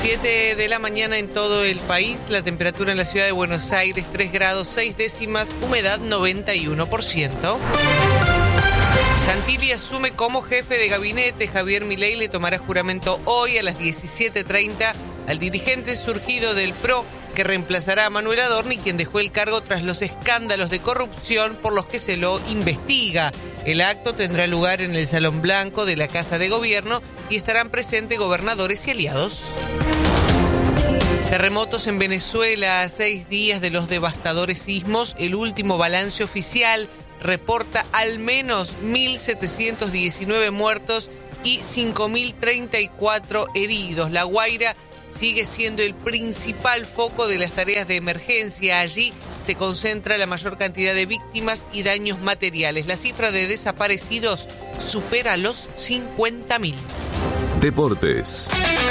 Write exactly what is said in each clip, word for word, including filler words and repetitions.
siete de la mañana en todo el país, la temperatura en la ciudad de Buenos Aires tres grados seis décimas, humedad noventa y uno por ciento. Santilli asume como jefe de gabinete. Javier Milei le tomará juramento hoy a las diecisiete treinta al dirigente surgido del P R O, que reemplazará a Manuel Adorni, quien dejó el cargo tras los escándalos de corrupción por los que se lo investiga. El acto tendrá lugar en el Salón Blanco de la Casa de Gobierno y estarán presentes gobernadores y aliados. Terremotos en Venezuela a seis días de los devastadores sismos. El último balance oficial reporta al menos mil setecientos diecinueve muertos y cinco mil treinta y cuatro heridos. La Guaira sigue siendo el principal foco de las tareas de emergencia. Allí se concentra la mayor cantidad de víctimas y daños materiales. La cifra de desaparecidos supera los cincuenta mil. Deportes.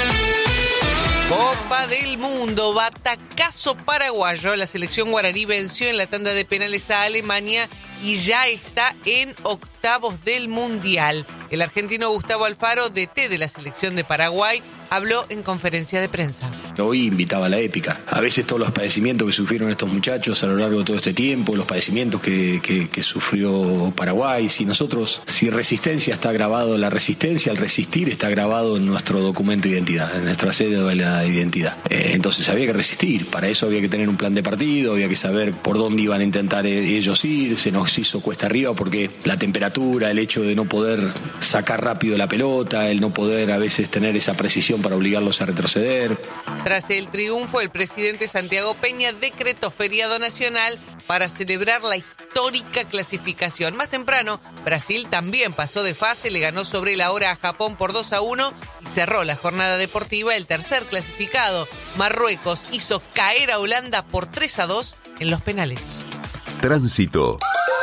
Copa del Mundo, batacazo paraguayo. La selección guaraní venció en la tanda de penales a Alemania y ya está en octavos del Mundial. El argentino Gustavo Alfaro, D T de la selección de Paraguay, habló en conferencia de prensa. Hoy invitaba a la épica. A veces todos los padecimientos que sufrieron estos muchachos a lo largo de todo este tiempo, los padecimientos que, que, que sufrió Paraguay, si nosotros, si resistencia está grabado, la resistencia, el resistir está grabado en nuestro documento de identidad, en nuestra cédula de identidad. Eh, entonces había que resistir, para eso había que tener un plan de partido, había que saber por dónde iban a intentar ellos ir. Se nos hizo cuesta arriba porque la temperatura, el hecho de no poder sacar rápido la pelota, el no poder a veces tener esa precisión para obligarlos a retroceder. Tras el triunfo, el presidente Santiago Peña decretó feriado nacional para celebrar la histórica clasificación. Más temprano, Brasil también pasó de fase, le ganó sobre la hora a Japón por dos a uno y cerró la jornada deportiva. El tercer clasificado, Marruecos, hizo caer a Holanda por tres a dos en los penales. Tránsito.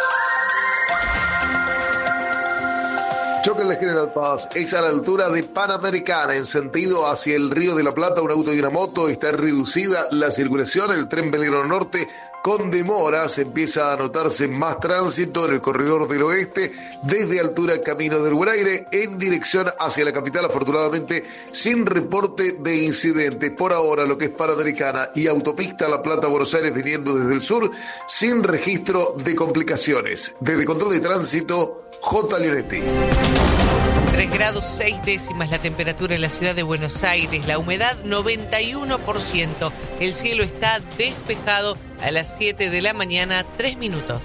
Choque en la General Paz es a la altura de Panamericana, en sentido hacia el Río de la Plata. Un auto y una moto, está reducida la circulación. El tren Belgrano Norte con demoras, empieza a notarse más tránsito en el corredor del oeste, desde altura Camino del Guaraire en dirección hacia la capital, afortunadamente sin reporte de incidentes. Por ahora lo que es Panamericana y autopista La Plata-Buenos Aires viniendo desde el sur, sin registro de complicaciones. Desde Control de Tránsito, J. Leonetti. tres grados seis décimas la temperatura en la ciudad de Buenos Aires, la humedad noventa y uno por ciento. El cielo está despejado a las siete de la mañana, tres minutos.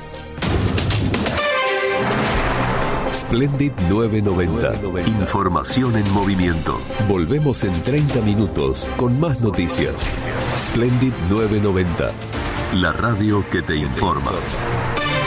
Splendid novecientos noventa. Información en movimiento. Volvemos en treinta minutos con más noticias. Splendid novecientos noventa. La radio que te informa.